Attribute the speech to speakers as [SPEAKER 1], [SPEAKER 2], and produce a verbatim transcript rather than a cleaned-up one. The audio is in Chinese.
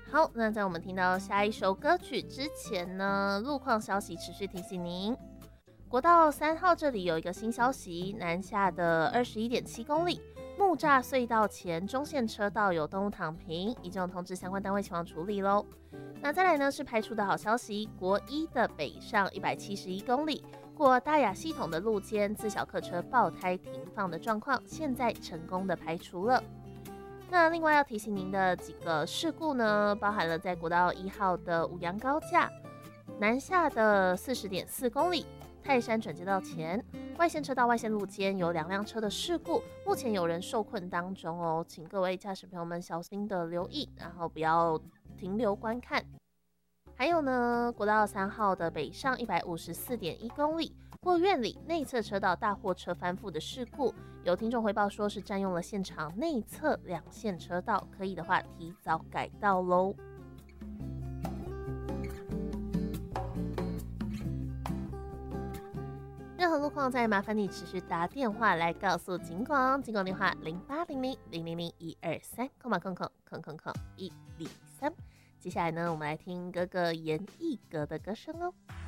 [SPEAKER 1] 好，那在我们听到下一首歌曲之前呢，路况消息持续提醒您，国道三号这里有一个新消息，南下的 二十一点七 公里木栅隧道前中线车道有动物躺平，已经有通知相关单位前往处理咯。那再来呢是排除的好消息，国一的北上一百七十一公里过大雅系统的路肩自小客车爆胎停放的状况，现在成功的排除了。那另外要提醒您的几个事故呢，包含了在国道一号的五羊高架南下的 四十点四 公里泰山转接道前外线车道外线路肩有两辆车的事故，目前有人受困当中哦，请各位驾驶朋友们小心的留意，然后不要停留观看。还有呢，国道三号的北上一百五十四点一 公里过院里内侧车道大货车翻覆的事故，有听众回报说是占用了现场内侧两线车道，可以的话提早改道咯。任何路况再麻烦你持续打电话来告诉警广，警广电话零八零零零零零一二三空码空空空空空一零三。接下来呢，我们来听哥哥严艺格的歌声哦。